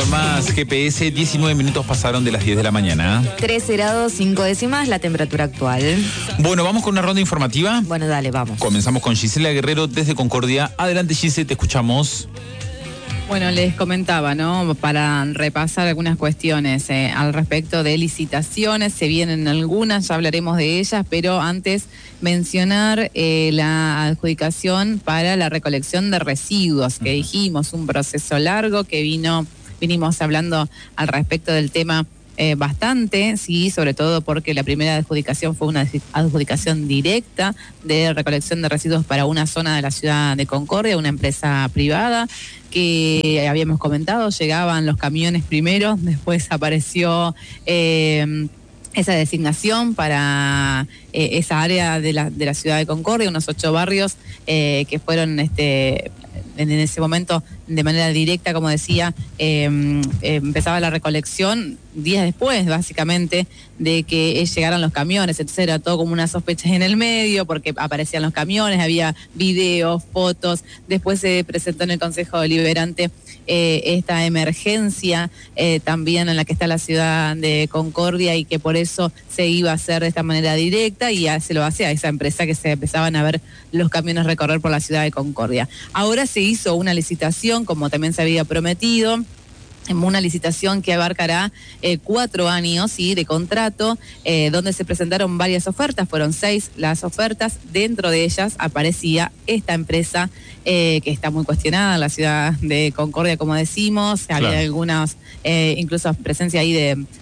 con más GPS. 19 minutos pasaron de las 10 de la mañana. 13 grados 5 décimas la temperatura actual. Bueno, vamos con una ronda informativa. Bueno, dale, vamos. Comenzamos con Gisela Guerrero desde Concordia. Adelante, Gisela, te escuchamos. Bueno, les comentaba, ¿no? Para repasar algunas cuestiones al respecto de licitaciones, se vienen algunas, ya hablaremos de ellas, pero antes mencionar la adjudicación para la recolección de residuos, que dijimos, un proceso largo que vinimos hablando al respecto del tema bastante, sí, sobre todo porque la primera adjudicación fue una adjudicación directa de recolección de residuos para una zona de la ciudad de Concordia, una empresa privada que habíamos comentado, llegaban los camiones primero, después apareció esa designación para esa área de la ciudad de Concordia, unos 8 barrios que fueron en ese momento de manera directa, como decía, empezaba la recolección días después, básicamente, de que llegaran los camiones. Entonces era todo como una sospecha en el medio, porque aparecían los camiones, había videos, fotos. Después se presentó en el Consejo Deliberante esta emergencia también en la que está la ciudad de Concordia, y que por eso se iba a hacer de esta manera directa, y se lo hacía a esa empresa que se empezaban a ver los camiones recorrer por la ciudad de Concordia. Ahora se hizo una licitación, como también se había prometido, una licitación que abarcará 4 años, ¿sí?, de contrato, donde se presentaron varias ofertas. Fueron 6 las ofertas. Dentro de ellas aparecía esta empresa que está muy cuestionada en la ciudad de Concordia, como decimos. Claro. Había algunas, incluso presencia ahí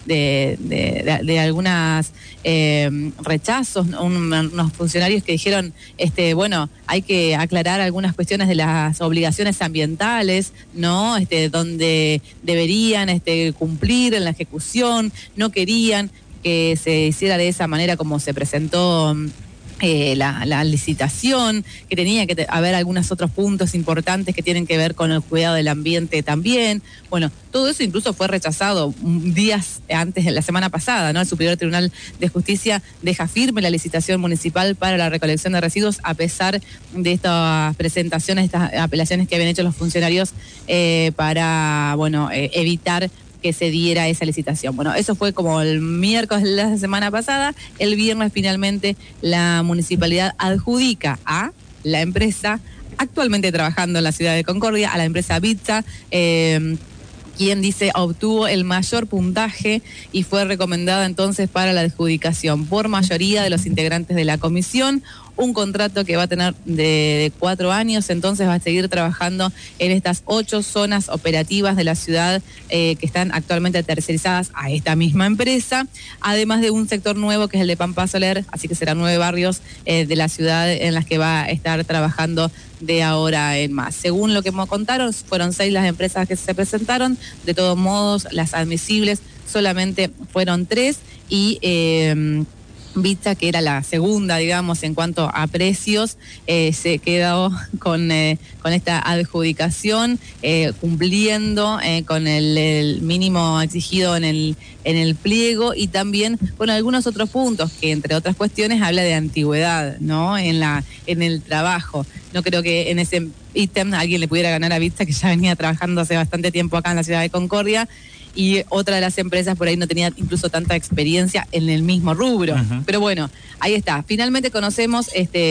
de algunas rechazos, unos funcionarios que dijeron, bueno, hay que aclarar algunas cuestiones de las obligaciones ambientales, ¿no? Donde deberían cumplir en la ejecución, no querían que se hiciera de esa manera como se presentó la licitación, que tenía que haber algunos otros puntos importantes que tienen que ver con el cuidado del ambiente también. Bueno, todo eso incluso fue rechazado días antes de la semana pasada, ¿no? El Superior Tribunal de Justicia deja firme la licitación municipal para la recolección de residuos, a pesar de estas presentaciones, estas apelaciones que habían hecho los funcionarios para, evitar que se diera esa licitación. Bueno, eso fue como el miércoles de la semana pasada. El viernes finalmente la municipalidad adjudica a la empresa actualmente trabajando en la ciudad de Concordia, a la empresa Vitza, quien dice obtuvo el mayor puntaje y fue recomendada entonces para la adjudicación por mayoría de los integrantes de la comisión. Un contrato que va a tener de 4 años, entonces va a seguir trabajando en estas 8 zonas operativas de la ciudad que están actualmente tercerizadas a esta misma empresa, además de un sector nuevo que es el de Pampa Soler, así que serán 9 barrios de la ciudad en las que va a estar trabajando de ahora en más. Según lo que me contaron, fueron 6 las empresas que se presentaron. De todos modos, las admisibles solamente fueron 3 y Vitza, que era la segunda, digamos, en cuanto a precios, se quedó con esta adjudicación, cumpliendo con el mínimo exigido en el pliego, y también con algunos otros puntos que, entre otras cuestiones, habla de antigüedad, ¿no? En el trabajo. No creo que en ese ítem alguien le pudiera ganar a Vitza, que ya venía trabajando hace bastante tiempo acá en la ciudad de Concordia, y otra de las empresas por ahí no tenía incluso tanta experiencia en el mismo rubro. Uh-huh. Pero bueno, ahí está. Finalmente conocemos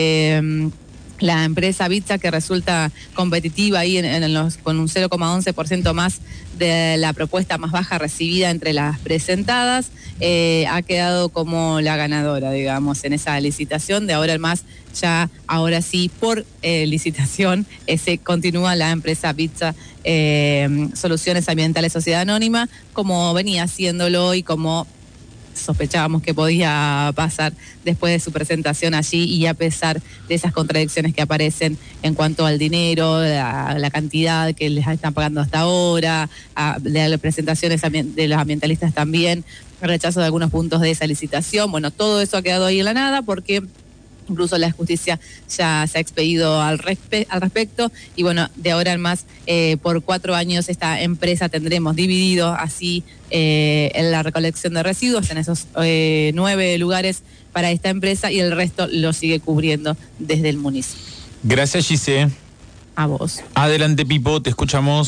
la empresa Vitza, que resulta competitiva ahí con un 0,11% más de la propuesta más baja recibida entre las presentadas. Ha quedado como la ganadora, digamos, en esa licitación. De ahora en más, ahora sí, por licitación, se continúa la empresa Vitza Soluciones Ambientales Sociedad Anónima, como venía haciéndolo y como sospechábamos que podía pasar después de su presentación allí, y a pesar de esas contradicciones que aparecen en cuanto al dinero, la cantidad que les están pagando hasta ahora, de las presentaciones de los ambientalistas también, el rechazo de algunos puntos de esa licitación. Bueno, todo eso ha quedado ahí en la nada, porque incluso la justicia ya se ha expedido al respecto, y bueno, de ahora en más, por 4 años esta empresa tendremos dividido así en la recolección de residuos en esos 9 lugares para esta empresa, y el resto lo sigue cubriendo desde el municipio. Gracias, Gise. A vos. Adelante, Pipo, te escuchamos.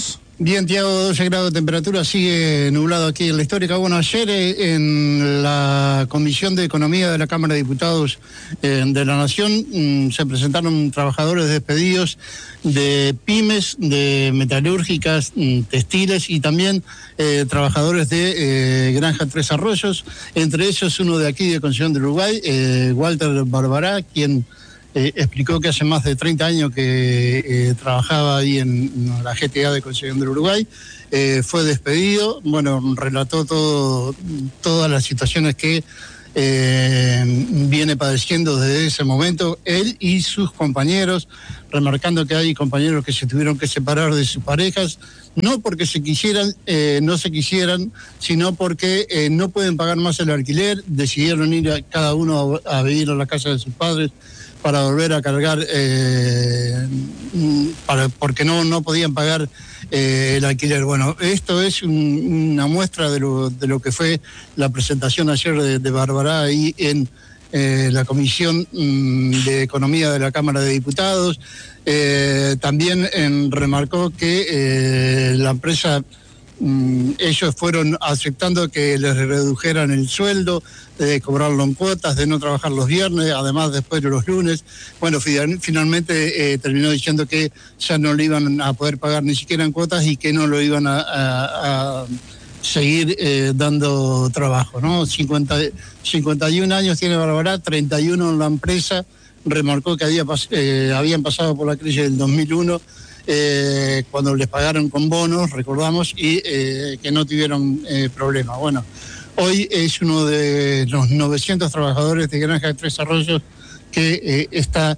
Bien, Tiago, 12 grados de temperatura, sigue nublado aquí en la Histórica. Bueno, ayer en la Comisión de Economía de la Cámara de Diputados de la Nación se presentaron trabajadores despedidos de pymes, de metalúrgicas, textiles y también trabajadores de Granja Tres Arroyos, entre ellos uno de aquí de Concepción del Uruguay, Walter Barbará, quien explicó que hace más de 30 años que trabajaba ahí en la GTA de Concepción del Uruguay, fue despedido, bueno, relató todas las situaciones que viene padeciendo desde ese momento, él y sus compañeros, remarcando que hay compañeros que se tuvieron que separar de sus parejas, no porque no se quisieran, sino porque no pueden pagar más el alquiler, decidieron ir cada uno a vivir a la casa de sus padres, para volver a cargar, porque no podían pagar el alquiler. Bueno, esto es una muestra de lo que fue la presentación ayer de Barbará ahí en la Comisión de Economía de la Cámara de Diputados. También remarcó que la empresa, ellos fueron aceptando que les redujeran el sueldo, de cobrarlo en cuotas, de no trabajar los viernes, además después de los lunes. Bueno, finalmente terminó diciendo que ya no le iban a poder pagar ni siquiera en cuotas y que no lo iban a seguir dando trabajo, ¿no? 51 años tiene Barbará, 31 en la empresa. Remarcó que habían pasado por la crisis del 2001, cuando les pagaron con bonos, recordamos, y que no tuvieron problemas. Bueno, hoy es uno de los 900 trabajadores de Granja Tres Arroyos que está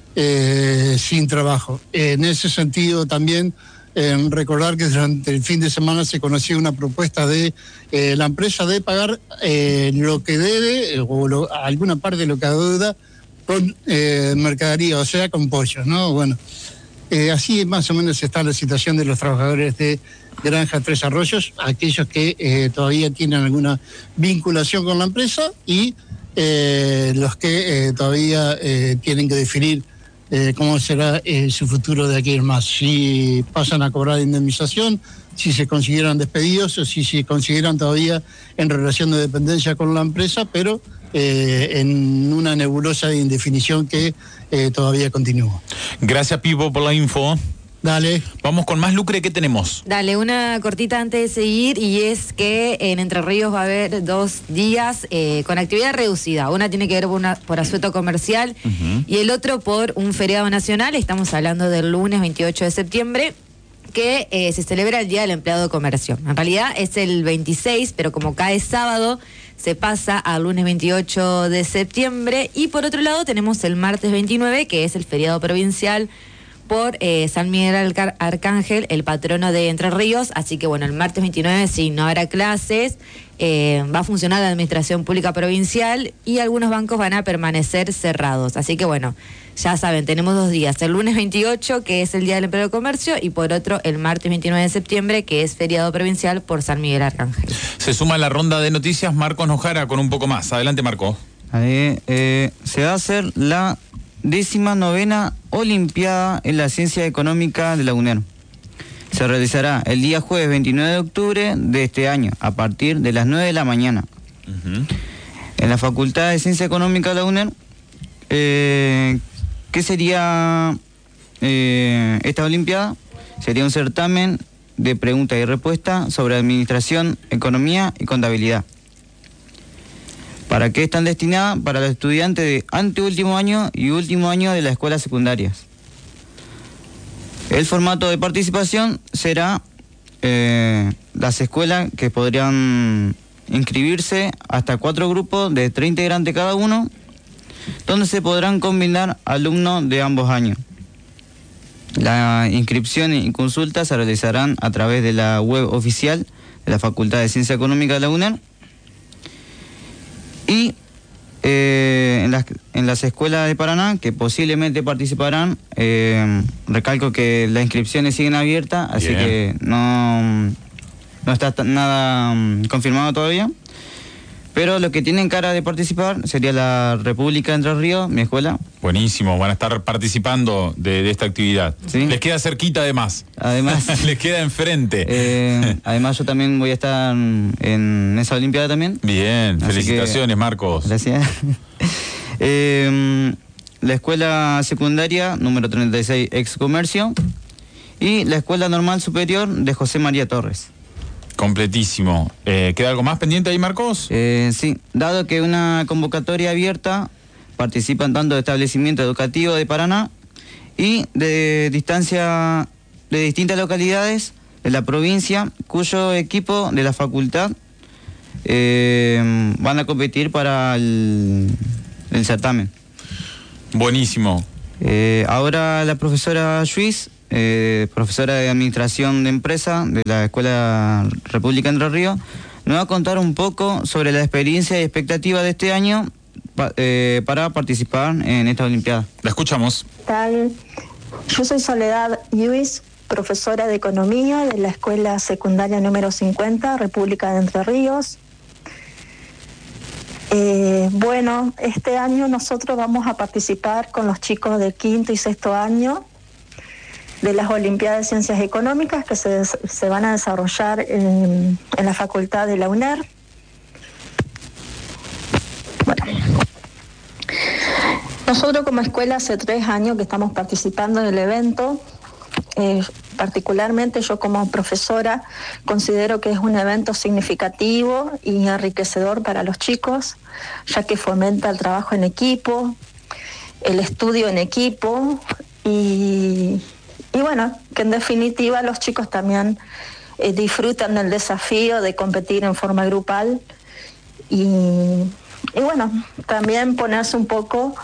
sin trabajo. En ese sentido también recordar que durante el fin de semana se conoció una propuesta de la empresa de pagar lo que debe o alguna parte de lo que adeuda con mercadería, o sea, con pollos, ¿no? Bueno, así más o menos está la situación de los trabajadores de Granja Tres Arroyos, aquellos que todavía tienen alguna vinculación con la empresa y los que todavía tienen que definir cómo será su futuro de aquí en más, si pasan a cobrar indemnización, si se consideran despedidos o si se consideran todavía en relación de dependencia con la empresa, pero en una nebulosa de indefinición que todavía continúa. Gracias, Pipo, por la info. Dale. Vamos con más Lucre, ¿qué tenemos? Dale, una cortita antes de seguir, y es que en Entre Ríos va a haber 2 días con actividad reducida. Una tiene que ver por asueto comercial y el otro por un feriado nacional. Estamos hablando del lunes 28 de septiembre, que se celebra el Día del Empleado de Comercio. En realidad es el 26, pero como cae sábado, se pasa al lunes 28 de septiembre. Y por otro lado tenemos el martes 29, que es el feriado provincial por San Miguel Arcángel, el patrono de Entre Ríos. Así que bueno, el martes 29 sí, no habrá clases, va a funcionar la administración pública provincial y algunos bancos van a permanecer cerrados. Así que bueno, ya saben, tenemos 2 días, el lunes 28, que es el Día del Empleo de Comercio, y por otro el martes 29 de septiembre, que es feriado provincial por San Miguel Arcángel. Se suma a la ronda de noticias Marcos Nojara con un poco más. Adelante, Marco. Se va a hacer la 19ª Olimpiada en la Ciencia Económica de la UNER. Se realizará el día jueves 29 de octubre de este año, a partir de las 9 de la mañana. En la Facultad de Ciencia Económica de la UNER, ¿qué sería esta Olimpiada? Sería un certamen de preguntas y respuestas sobre administración, economía y contabilidad. ¿Para qué están destinadas? Para los estudiantes de anteúltimo año y último año de las escuelas secundarias. El formato de participación será las escuelas que podrían inscribirse hasta 4 grupos de 3 integrantes cada uno, donde se podrán combinar alumnos de ambos años. Las inscripciones y consultas se realizarán a través de la web oficial de la Facultad de Ciencia Económica de la UNER. Y en las escuelas de Paraná, que posiblemente participarán, recalco que las inscripciones siguen abiertas, así que no está nada confirmado todavía, Pero lo que tienen cara de participar sería la República de Entre Ríos, mi escuela. Buenísimo, van a estar participando de esta actividad. Sí. Les queda cerquita además. Además, Les queda enfrente. además yo también voy a estar en esa Olimpiada también. Bien, Así felicitaciones, Marcos. Gracias. La escuela secundaria número 36 Ex Comercio y la escuela normal superior de José María Torres. Completísimo. ¿Queda algo más pendiente ahí, Marcos? Sí, dado que una convocatoria abierta, participan tanto de establecimientos educativos de Paraná y de distintas localidades de la provincia, cuyo equipo de la facultad van a competir para el certamen. Buenísimo. Ahora la profesora Luis, profesora de Administración de Empresa de la Escuela República Entre Ríos, nos va a contar un poco sobre la experiencia y expectativa de este año para participar en esta Olimpiada. La escuchamos. ¿Qué tal? Yo soy Soledad Lluís, profesora de Economía de la Escuela Secundaria número 50, República de Entre Ríos. Bueno, este año nosotros vamos a participar con los chicos de quinto y sexto año de las Olimpiadas de Ciencias Económicas que se van a desarrollar en la Facultad de la UNER. Bueno, nosotros como escuela hace 3 años que estamos participando en el evento. Particularmente yo como profesora considero que es un evento significativo y enriquecedor para los chicos, ya que fomenta el trabajo en equipo, el estudio en equipo y bueno, que en definitiva los chicos también disfrutan del desafío de competir en forma grupal y bueno, también ponerse un poco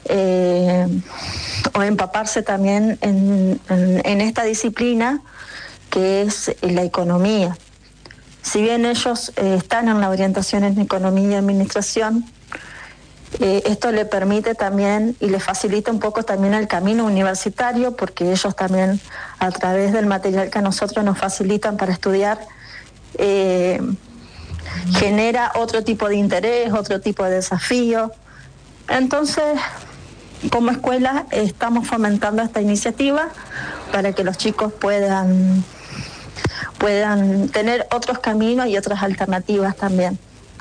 o empaparse también en esta disciplina que es la economía. Si bien ellos están en la orientación en economía y administración, esto le permite también y le facilita un poco también el camino universitario, porque ellos también a través del material que a nosotros nos facilitan para estudiar genera otro tipo de interés, otro tipo de desafío. Entonces, como escuela estamos fomentando esta iniciativa para que los chicos puedan tener otros caminos y otras alternativas también.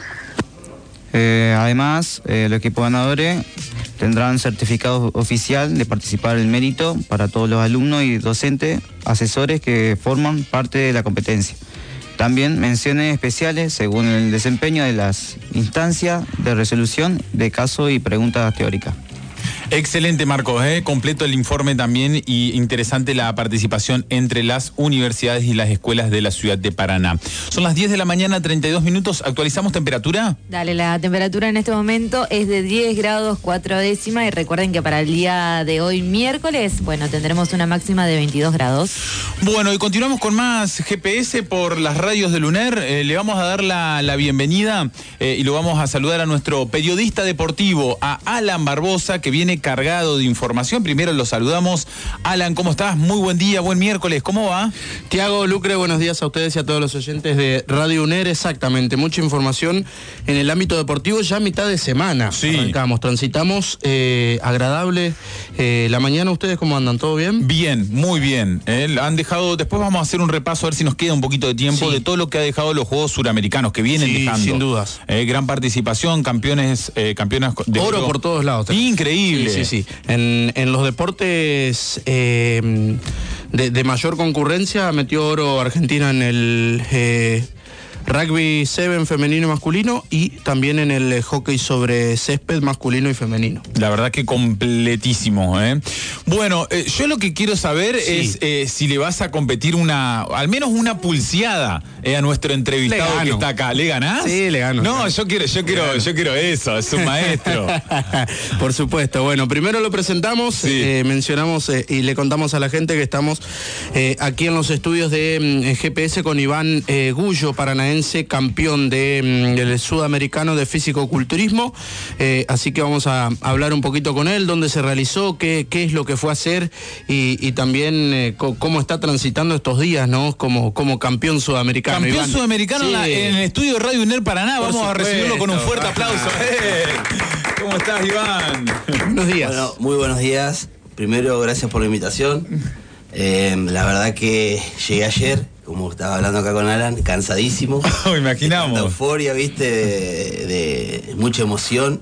Además, los equipos ganadores tendrán certificado oficial de participar en el mérito para todos los alumnos y docentes, asesores que forman parte de la competencia. También menciones especiales según el desempeño de las instancias de resolución de casos y preguntas teóricas. Excelente, Marcos, completo el informe también y interesante la participación entre las universidades y las escuelas de la ciudad de Paraná. Son las 10 de la mañana, 32 minutos. ¿Actualizamos temperatura? Dale, la temperatura en este momento es de 10 grados 4 décimas y recuerden que para el día de hoy, miércoles, bueno, tendremos una máxima de 22 grados. Bueno, y continuamos con más GPS por las radios del UNER. Le vamos a dar la bienvenida y lo vamos a saludar a nuestro periodista deportivo, a Alan Barbosa, que viene cargado de información. Primero lo saludamos. Alan, ¿cómo estás? Muy buen día, buen miércoles. ¿Cómo va? Tiago, Lucre, buenos días a ustedes y a todos los oyentes de Radio UNER. Exactamente, mucha información en el ámbito deportivo ya a mitad de semana. Sí. Arrancamos, transitamos agradable. La mañana, ¿ustedes cómo andan? ¿Todo bien? Bien, muy bien. Han dejado, después vamos a hacer un repaso a ver si nos queda un poquito de tiempo de todo lo que ha dejado los Juegos Suramericanos que vienen dejando. Sin dudas. Gran participación, campeonas de oro por todos lados. Increíble. Sí. En los deportes de mayor concurrencia metió oro Argentina en el rugby 7 femenino y masculino y también en el hockey sobre césped masculino y femenino. La verdad que completísimo, ¿eh? Bueno, yo lo que quiero saber es si le vas a competir al menos una pulseada a nuestro entrevistado que está acá. ¿Le ganás? Sí, le gano. No, yo quiero eso, es un maestro. Por supuesto. Bueno, primero lo presentamos, mencionamos y le contamos a la gente que estamos aquí en los estudios de GPS con Iván Gullo, paranaense bonaerense, campeón del sudamericano de físico-culturismo. Así que vamos a hablar un poquito con él, dónde se realizó, qué es lo que fue a hacer y también cómo está transitando estos días, ¿no? Como campeón sudamericano. Campeón Iván. sudamericano Sí. en el estudio de Radio UNER Paraná. Vamos a recibirlo con un fuerte aplauso. ¿Cómo estás, Iván? Buenos días. Bueno, muy buenos días. Primero, gracias por la invitación. La verdad que llegué ayer, como estaba hablando acá con Alan, cansadísimo. Imaginamos. La euforia, viste, de mucha emoción.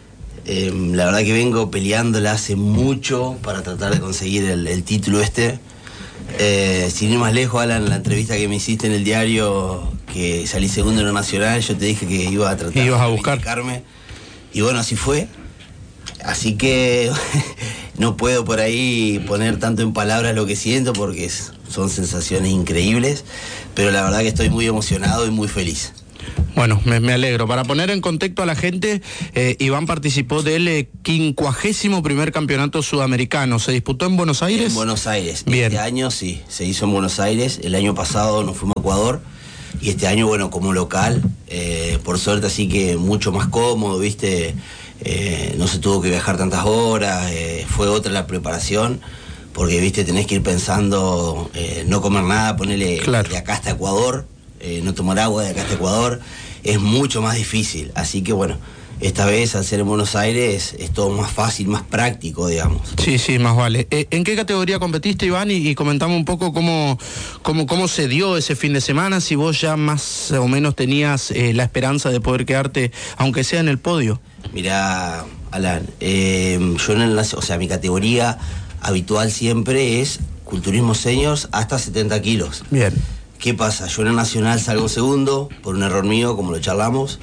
La verdad que vengo peleándola hace mucho para tratar de conseguir el título este. Sin ir más lejos, Alan, la entrevista que me hiciste en el diario, que salí segundo en lo nacional, yo te dije que iba a tratar Ibas a de buscar. reivindicarme. Y bueno, así fue. Así que no puedo por ahí poner tanto en palabras lo que siento porque son sensaciones increíbles, pero la verdad que estoy muy emocionado y muy feliz. Bueno, me alegro. Para poner en contexto a la gente, Iván participó del 51º campeonato sudamericano. ¿Se disputó en Buenos Aires? En Buenos Aires. Bien. Este año sí, se hizo en Buenos Aires. El año pasado nos fuimos a Ecuador y este año, bueno, como local, por suerte así que mucho más cómodo, ¿viste? No se tuvo que viajar tantas horas, fue otra la preparación, porque, ¿viste? Tenés que ir pensando, no comer nada, ponerle Claro. de acá hasta Ecuador, no tomar agua de acá hasta Ecuador, es mucho más difícil. Así que, bueno, esta vez al ser en Buenos Aires es todo más fácil, más práctico, digamos. Sí, más vale. ¿En qué categoría competiste, Iván? Y comentame un poco cómo se dio ese fin de semana, si vos ya más o menos tenías la esperanza de poder quedarte, aunque sea en el podio. Mirá, Alan, yo mi categoría habitual siempre es culturismo seniors hasta 70 kilos. Bien. ¿Qué pasa? Yo en el nacional salgo segundo, por un error mío, como lo charlamos.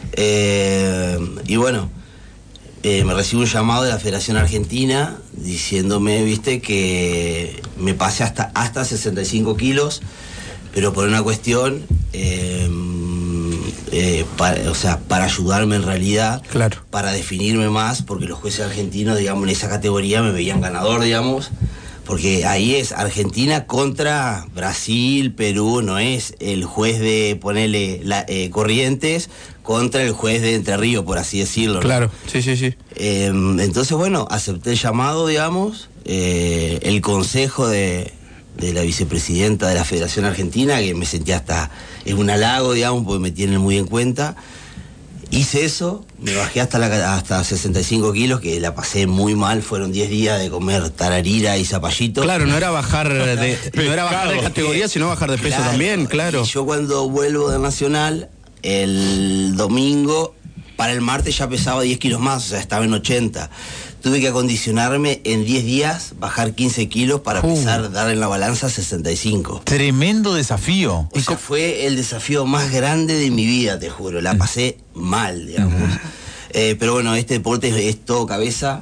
Y bueno, me recibo un llamado de la Federación Argentina diciéndome, viste, que me pase hasta 65 kilos, pero por una cuestión, para ayudarme en realidad, Claro. para definirme más, porque los jueces argentinos, digamos, en esa categoría me veían ganador, digamos, porque ahí es Argentina contra Brasil, Perú, no es el juez de ponerle Corrientes contra el juez de Entre Ríos, por así decirlo, ¿no? Claro, sí. Entonces, bueno, acepté el llamado, digamos, el consejo de la vicepresidenta de la Federación Argentina, que me sentía es un halago, digamos, porque me tienen muy en cuenta. Hice eso, me bajé hasta 65 kilos, que la pasé muy mal, fueron 10 días de comer tararira y zapallito. Claro, no era bajar de categoría, sino bajar de peso Claro, también, claro. Y yo cuando vuelvo de Nacional, el domingo, para el martes ya pesaba 10 kilos más, o sea, estaba en 80. Tuve que acondicionarme en 10 días, bajar 15 kilos para empezar, dar en la balanza 65. Tremendo desafío. O sea, fue el desafío más grande de mi vida, te juro. La pasé mal, digamos. Pero bueno, este deporte es todo cabeza.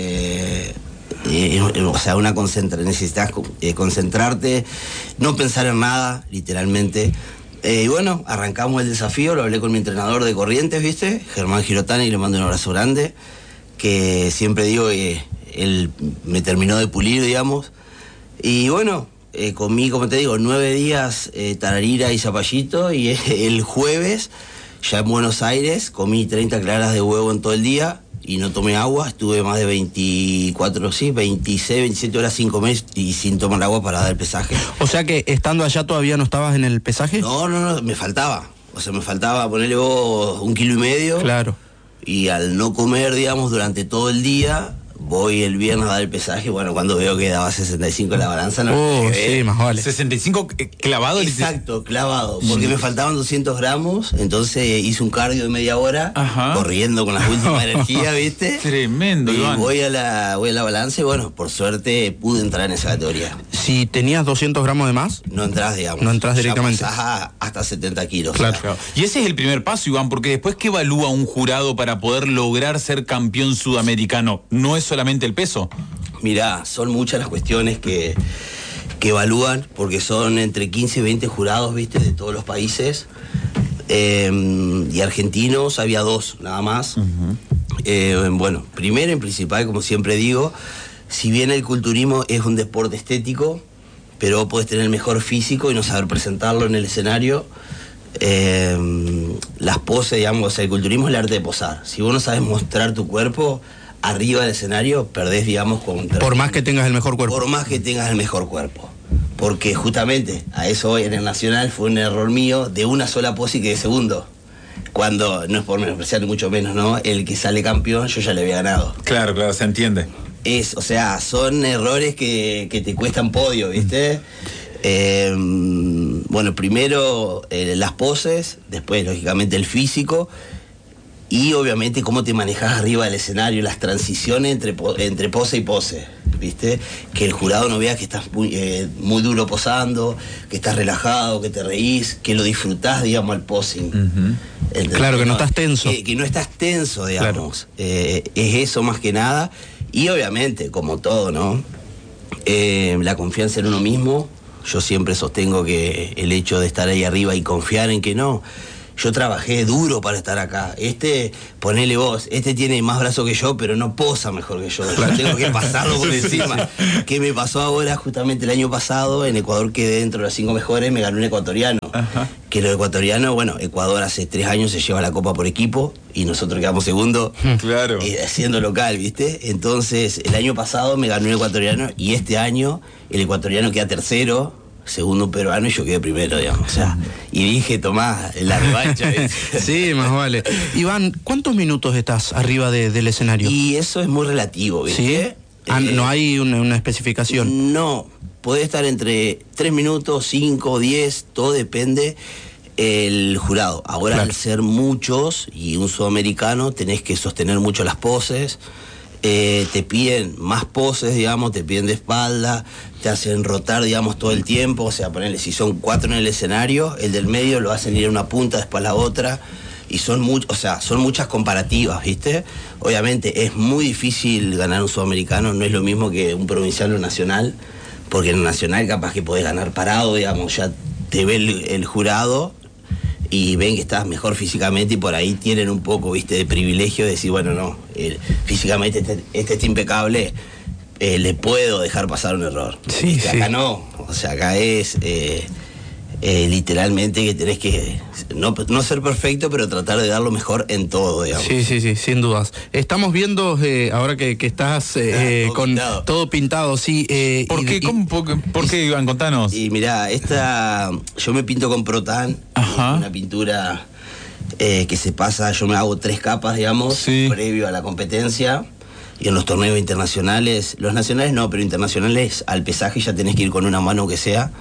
O sea, necesitas concentrarte, no pensar en nada, literalmente. Y bueno, arrancamos el desafío, lo hablé con mi entrenador de Corrientes, ¿viste? Germán Girotani, y le mando un abrazo grande, que siempre digo que él me terminó de pulir, digamos. Y bueno, comí, como te digo, 9 días tararira y zapallito, y el jueves, ya en Buenos Aires, comí 30 claras de huevo en todo el día y no tomé agua. Estuve más de 26, 27 horas sin comer y sin tomar agua para dar el pesaje. O sea que estando allá todavía no estabas en el pesaje. No, me faltaba. O sea, me faltaba ponerle vos 1,5 kilos. Claro. Y al no comer, digamos, durante todo el día, voy el viernes a dar el pesaje. Bueno, cuando veo que daba 65 en la balanza, no me Sí, más vale. 65 clavado. Exacto, clavado. Porque me faltaban 200 gramos, entonces hice un cardio de media hora, Ajá. corriendo con las últimas energías, ¿viste? Tremendo, Y Iván. voy a la balanza y bueno, por suerte pude entrar en esa categoría. Si tenías 200 gramos de más, No entras, digamos. No entras directamente. Ya pasás hasta 70 kilos. Claro. O sea, Y ese es el primer paso, Iván, porque después, ¿qué evalúa un jurado para poder lograr ser campeón sudamericano? No es solamente el peso. mirá, son muchas las cuestiones que evalúan, porque son entre 15 y 20 jurados, ¿viste? De todos los países. Y argentinos había 2, nada más. Bueno, primero en principal, como siempre digo, si bien el culturismo es un deporte estético, pero vos podés tener el mejor físico y no saber presentarlo en el escenario, las poses, digamos, o sea, el culturismo es el arte de posar. Si vos no sabes mostrar tu cuerpo arriba del escenario, perdés, digamos, por más que tengas el mejor cuerpo. Por más que tengas el mejor cuerpo. Porque justamente a eso hoy en el Nacional fue un error mío de una sola pose y quedé segundo. Cuando, no es por menospreciar ni mucho menos, ¿no? El que sale campeón, yo ya le había ganado. Claro, claro, se entiende. O sea, son errores que te cuestan podio, ¿viste? Bueno, primero las poses, después lógicamente el físico y obviamente cómo te manejas arriba del escenario, las transiciones entre pose y pose, ¿viste? Que el jurado no vea que estás muy duro posando, que estás relajado, que te reís, que lo disfrutás, digamos, al posing. Claro, que no estás tenso. Que no estás tenso, digamos. Claro. Es eso más que nada. Y obviamente, como todo, ¿no? La confianza en uno mismo. Yo siempre sostengo que el hecho de estar ahí arriba y confiar en que no. Yo trabajé duro para estar acá. Ponele vos, tiene más brazo que yo, pero no posa mejor que yo. Yo tengo que pasarlo por encima. ¿Qué me pasó ahora? Justamente el año pasado, en Ecuador quedé dentro de los 5 mejores, me ganó un ecuatoriano. Ajá. Que los ecuatorianos, bueno, Ecuador hace 3 años se lleva la copa por equipo y nosotros quedamos segundo. Claro. Siendo local, ¿viste? Entonces, el año pasado me ganó un ecuatoriano y este año el ecuatoriano queda tercero, segundo un peruano y yo quedé primero, digamos. O sea, y dije, tomá, la revancha. Sí, más vale. Iván, ¿cuántos minutos estás arriba del escenario? Y eso es muy relativo, ¿viste? ¿Sí? ¿No hay una especificación? No, puede estar entre 3 minutos, 5, 10, todo depende el jurado. Ahora, claro, al ser muchos y un sudamericano, tenés que sostener mucho las poses. Te piden más poses, digamos, te piden de espalda, te hacen rotar, digamos, todo el tiempo. O sea, ponele, si son 4 en el escenario, el del medio lo hacen ir a una punta, después a la otra. Y son muchas comparativas, ¿viste? Obviamente es muy difícil ganar un sudamericano, no es lo mismo que un provincial o nacional, porque en el nacional capaz que podés ganar parado, digamos, ya te ve el jurado y ven que estás mejor físicamente y por ahí tienen un poco, ¿viste?, de privilegio de decir, bueno, no, físicamente este está impecable, le puedo dejar pasar un error. Sí, sí. Acá no, o sea, acá es literalmente que tenés que no ser perfecto, pero tratar de dar lo mejor en todo, digamos. Sí, sí, sí, sin dudas. Estamos viendo, ahora que estás todo con pintado. Todo pintado, sí. ¿Por qué, Iván? Contanos. Y mirá, yo me pinto con Protan, una pintura que se pasa, yo me hago 3 capas, digamos, sí, previo a la competencia. Y en los torneos internacionales, los nacionales no, pero internacionales, al pesaje ya tenés que ir con una mano que sea.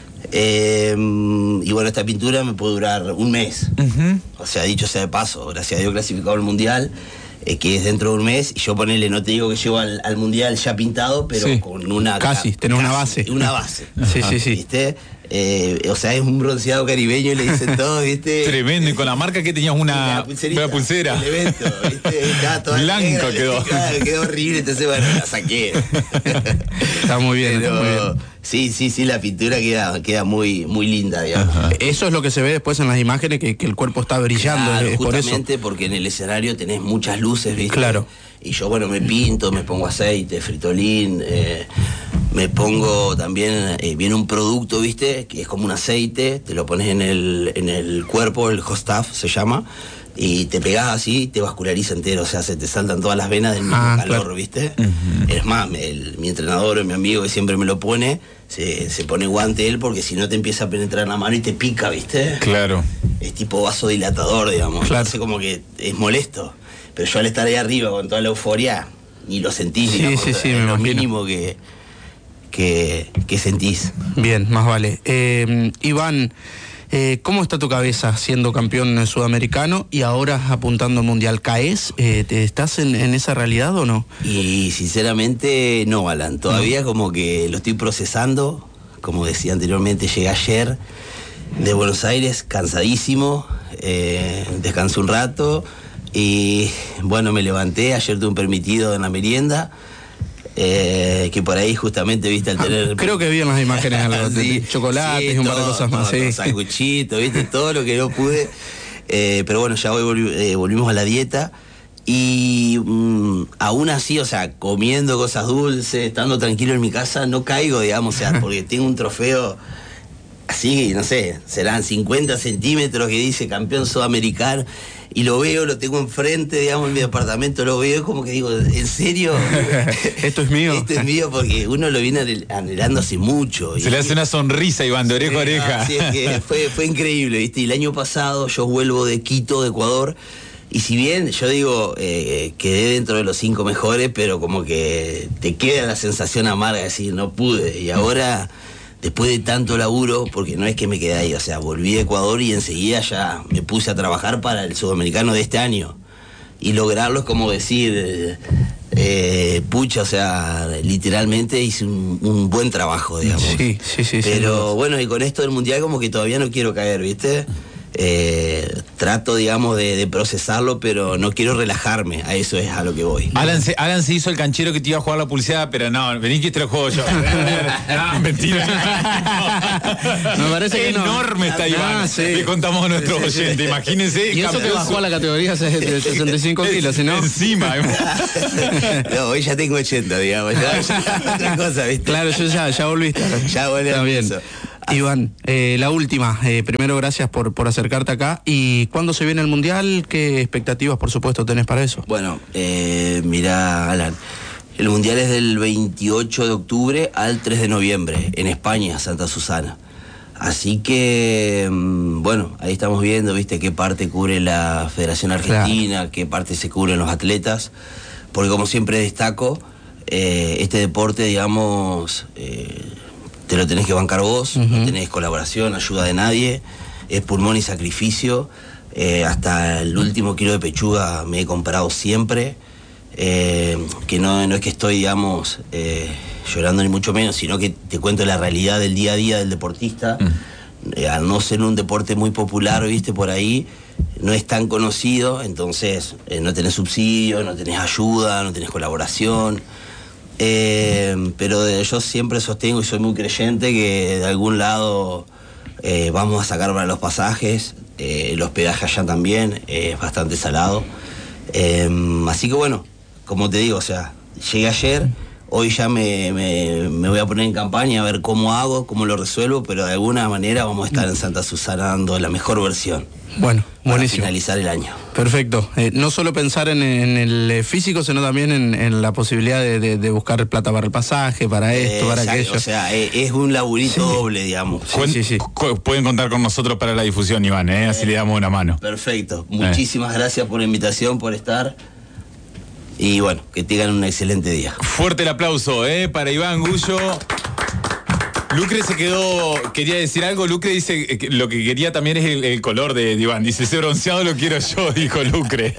Y bueno, esta pintura me puede durar un mes. O sea, dicho sea de paso, gracias a Dios clasificado al mundial, que es dentro de un mes. Y yo ponele, no te digo que llevo al mundial ya pintado, pero sí, con una... Tener una base. Una base. Sí, sí, sí. ¿Viste? O sea, es un bronceado caribeño y le dicen todo, ¿viste? Tremendo, y con la marca que tenías una pulsera. El evento, ¿viste? Blanco quedó. Claro, quedó horrible, entonces bueno, la saqué. Está muy bien, pero, está muy bien. Sí, la pintura queda muy, muy linda, digamos. Eso es lo que se ve después en las imágenes, que el cuerpo está brillando. Claro, es justamente por eso. Porque en el escenario tenés muchas luces, ¿viste? Claro. Y yo, bueno, me pinto, me pongo aceite, fritolín, me pongo también, viene un producto, ¿viste? Que es como un aceite, te lo pones en el cuerpo, el hot stuff se llama, y te pegás así, te vasculariza entero, o sea, se te saltan todas las venas del mismo calor, claro, ¿viste? Es más, mi entrenador, mi amigo que siempre me lo pone, se pone guante él porque si no te empieza a penetrar la mano y te pica, ¿viste? Claro. Es tipo vasodilatador, digamos. Claro. Hace como que es molesto. Pero yo al estar ahí arriba con toda la euforia, ni lo sentís, sí, digamos, sí, es me lo imagino. mínimo que sentís. Bien, más vale. Iván, ¿cómo está tu cabeza siendo campeón sudamericano y ahora apuntando al mundial? ¿Caes? ¿Estás en esa realidad o no? Y sinceramente no, Alan. Todavía como que lo estoy procesando. Como decía anteriormente, llegué ayer de Buenos Aires cansadísimo, descansé un rato y bueno, me levanté. Ayer tuve un permitido en la merienda. Que por ahí justamente, viste, al tener... Creo que vi en las imágenes algo de chocolates y un par de cosas más. Sí. Sanguchitos, viste, todo lo que no pude. Pero bueno, ya hoy volvimos a la dieta. Y aún así, o sea, comiendo cosas dulces, estando tranquilo en mi casa, no caigo, digamos, o sea, porque tengo un trofeo así, no sé, serán 50 centímetros que dice campeón sudamericano, y lo veo, lo tengo enfrente, digamos, en mi departamento, lo veo, como que digo, ¿en serio? ¿Esto es mío? Esto es mío, porque uno lo viene anhelando hace mucho. Se le hace una sonrisa, Iván, de oreja a oreja. Así es que fue increíble, ¿viste? Y el año pasado yo vuelvo de Quito, de Ecuador, y si bien yo digo, quedé dentro de los 5 mejores, pero como que te queda la sensación amarga de decir, no pude, y ahora... Después de tanto laburo, porque no es que me quedé ahí, o sea, volví a Ecuador y enseguida ya me puse a trabajar para el sudamericano de este año. Y lograrlo es como decir, pucha, o sea, literalmente hice un buen trabajo, digamos. Sí. Pero bueno, y con esto del mundial como que todavía no quiero caer, ¿viste? Trato, digamos, de procesarlo, pero no quiero relajarme, a eso es a lo que voy. Alan se hizo el canchero que te iba a jugar la publicidad, pero no, vení que te lo juego yo. No, mentira. Me parece que enorme está Iván. Sí. Le contamos a nuestros oyentes, imagínense. Y eso que bajó a la categoría de 65 kilos, ¿sí, no? Encima. No, hoy ya tengo 80, digamos, ya otra cosa, ¿viste? Claro, yo ya volviste. Ya volví a bien. eso. Iván, la última. Primero, gracias por acercarte acá. ¿Y cuándo se viene el Mundial? ¿Qué expectativas, por supuesto, tenés para eso? Bueno, mira, Alan, el Mundial es del 28 de octubre al 3 de noviembre, en España, Santa Susana. Así que, bueno, ahí estamos viendo, viste, qué parte cubre la Federación Argentina, claro, qué parte se cubren los atletas, porque como siempre destaco, este deporte, digamos... te lo tenés que bancar vos, no tenés colaboración, ayuda de nadie, es pulmón y sacrificio, hasta el último kilo de pechuga me he comprado siempre, que no es que estoy, digamos, llorando ni mucho menos, sino que te cuento la realidad del día a día del deportista. Al no ser un deporte muy popular, viste, por ahí, no es tan conocido, entonces no tenés subsidio, no tenés ayuda, no tenés colaboración. Pero yo siempre sostengo y soy muy creyente que de algún lado vamos a sacar para los pasajes, el hospedaje allá también es bastante salado, así que bueno, como te digo, o sea, llegué ayer, hoy ya me voy a poner en campaña a ver cómo hago, cómo lo resuelvo, pero de alguna manera vamos a estar en Santa Susana dando la mejor versión. Bueno, para buenísimo. Finalizar el año. Perfecto. No solo pensar en el físico, sino también en la posibilidad de buscar plata para el pasaje, para esto, para aquello. O sea, es un laburito doble, digamos. Sí. Pueden contar con nosotros para la difusión, Iván, así le damos una mano. Perfecto. Muchísimas gracias por la invitación, por estar. Y bueno, que tengan un excelente día. Fuerte el aplauso, para Iván Gullo. Lucre se quedó, quería decir algo. Lucre dice que lo que quería también es el color de Iván. Dice, ese bronceado lo quiero yo, dijo Lucre.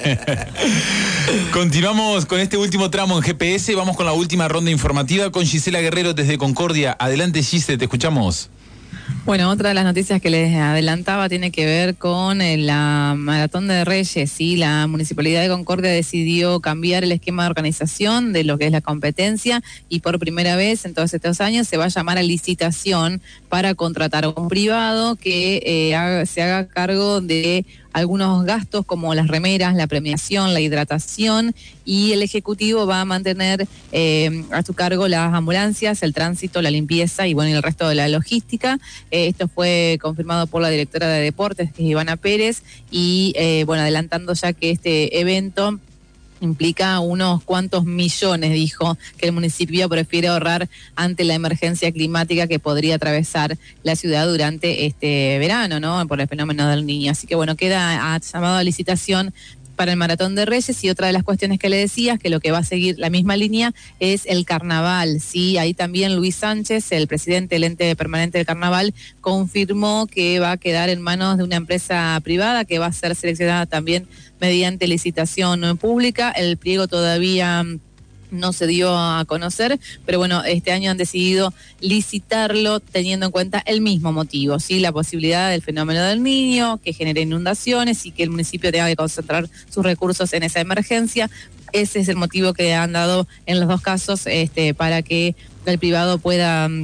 Continuamos con este último tramo en GPS. Vamos con la última ronda informativa con Gisela Guerrero desde Concordia. Adelante, Gise, te escuchamos. Bueno, otra de las noticias que les adelantaba tiene que ver con la Maratón de Reyes. ¿Sí? La Municipalidad de Concordia decidió cambiar el esquema de organización de lo que es la competencia y por primera vez en todos estos años se va a llamar a licitación para contratar a un privado que se haga cargo de algunos gastos como las remeras, la premiación, la hidratación, y el Ejecutivo va a mantener a su cargo las ambulancias, el tránsito, la limpieza y bueno, y el resto de la logística. Esto fue confirmado por la directora de Deportes, que es Ivana Pérez, y bueno, adelantando ya que este evento implica unos cuantos millones, dijo, que el municipio prefiere ahorrar ante la emergencia climática que podría atravesar la ciudad durante este verano, ¿no? Por el fenómeno del Niño. Así que bueno, queda llamado a licitación para el Maratón de Reyes, y otra de las cuestiones que le decías, que lo que va a seguir la misma línea es el carnaval, ¿sí? Ahí también Luis Sánchez, el presidente del ente permanente del carnaval, confirmó que va a quedar en manos de una empresa privada que va a ser seleccionada también mediante licitación pública. El pliego todavía no se dio a conocer, pero bueno, este año han decidido licitarlo teniendo en cuenta el mismo motivo, ¿sí? La posibilidad del fenómeno del Niño, que genere inundaciones y que el municipio tenga que concentrar sus recursos en esa emergencia. Ese es el motivo que han dado en los dos casos para que el privado pueda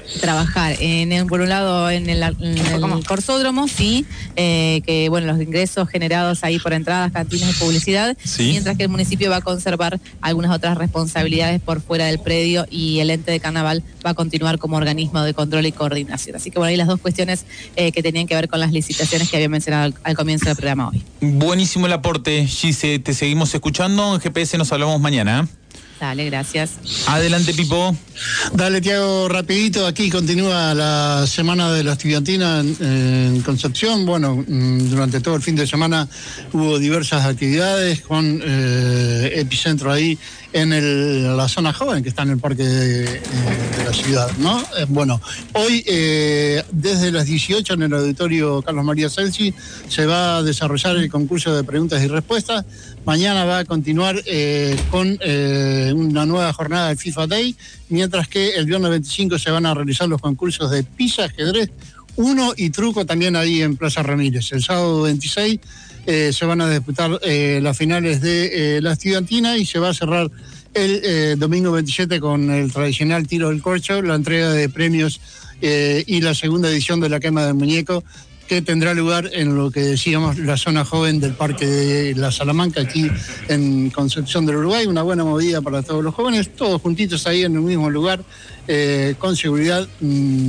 trabajar por un lado en el Corsódromo, sí, que bueno, los ingresos generados ahí por entradas, cantinas y publicidad, Sí. mientras que el municipio va a conservar algunas otras responsabilidades por fuera del predio y el ente de carnaval va a continuar como organismo de control y coordinación. Así que bueno, ahí las dos cuestiones que tenían que ver con las licitaciones que había mencionado al comienzo del programa hoy. Buenísimo el aporte, Gise, te seguimos escuchando. En GPS nos hablamos mañana. Dale, gracias. Adelante, Pipo. Dale, Tiago, rapidito. Aquí continúa la semana de la estudiantina en Concepción. Bueno, durante todo el fin de semana hubo diversas actividades con epicentro ahí en la zona joven que está en el parque de la ciudad, ¿no? Bueno, hoy desde las 18 en el auditorio Carlos María Celsi se va a desarrollar el concurso de preguntas y respuestas. Mañana va a continuar con una nueva jornada del FIFA Day, mientras que el viernes 25 se van a realizar los concursos de pizza, ajedrez, uno y truco también ahí en Plaza Ramírez. El sábado 26 se van a disputar las finales de la estudiantina y se va a cerrar el domingo 27 con el tradicional tiro del corcho, la entrega de premios y la segunda edición de la quema del muñeco, que tendrá lugar en lo que decíamos la zona joven del Parque de la Salamanca, aquí en Concepción del Uruguay. Una buena movida para todos los jóvenes, todos juntitos ahí en el mismo lugar, con seguridad.